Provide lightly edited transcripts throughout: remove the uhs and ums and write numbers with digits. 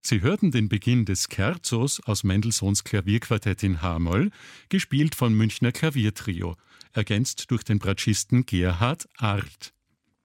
Sie hörten den Beginn des Scherzos aus Mendelssohns Klavierquartett in H-Moll, gespielt vom Münchner Klaviertrio, ergänzt durch den Bratschisten Gerhard Arlt.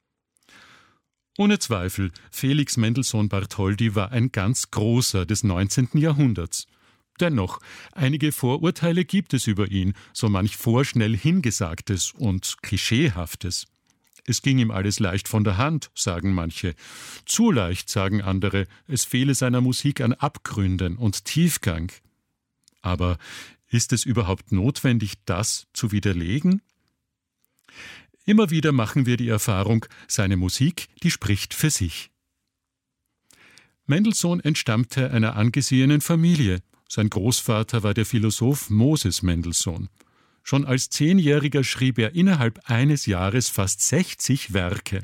Ohne Zweifel, Felix Mendelssohn Bartholdy war ein ganz Großer des 19. Jahrhunderts. Dennoch, einige Vorurteile gibt es über ihn, so manch vorschnell Hingesagtes und Klischeehaftes. Es ging ihm alles leicht von der Hand, sagen manche. Zu leicht, sagen andere, es fehle seiner Musik an Abgründen und Tiefgang. Aber ist es überhaupt notwendig, das zu widerlegen? Immer wieder machen wir die Erfahrung, seine Musik, die spricht für sich. Mendelssohn entstammte einer angesehenen Familie. Sein Großvater war der Philosoph Moses Mendelssohn. Schon als 10-Jähriger schrieb er innerhalb eines Jahres fast 60 Werke.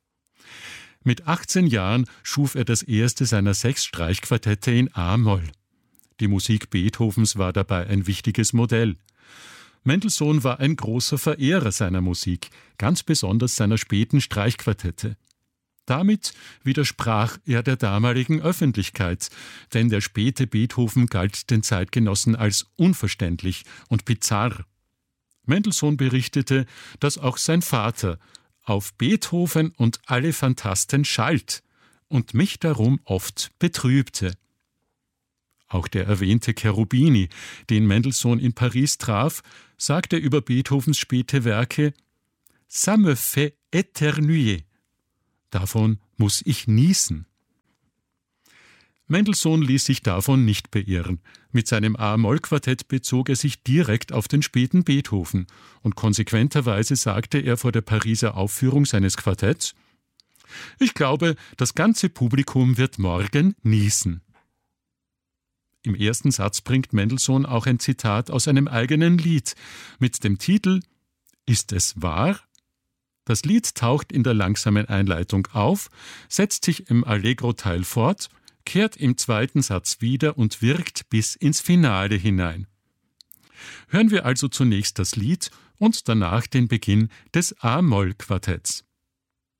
Mit 18 Jahren schuf er das erste seiner 6 Streichquartette in A-Moll. Die Musik Beethovens war dabei ein wichtiges Modell. Mendelssohn war ein großer Verehrer seiner Musik, ganz besonders seiner späten Streichquartette. Damit widersprach er der damaligen Öffentlichkeit, denn der späte Beethoven galt den Zeitgenossen als unverständlich und bizarr. Mendelssohn berichtete, dass auch sein Vater auf Beethoven und alle Phantasten schalt und mich darum oft betrübte. Auch der erwähnte Cherubini, den Mendelssohn in Paris traf, sagte über Beethovens späte Werke: »Ça me fait éternuer«, davon muss ich niesen. Mendelssohn ließ sich davon nicht beirren. Mit seinem A-Moll-Quartett bezog er sich direkt auf den späten Beethoven und konsequenterweise sagte er vor der Pariser Aufführung seines Quartetts: »Ich glaube, das ganze Publikum wird morgen niesen.« Im ersten Satz bringt Mendelssohn auch ein Zitat aus einem eigenen Lied mit dem Titel »Ist es wahr?« Das Lied taucht in der langsamen Einleitung auf, setzt sich im Allegro-Teil fort, kehrt im zweiten Satz wieder und wirkt bis ins Finale hinein. Hören wir also zunächst das Lied und danach den Beginn des A-Moll-Quartetts.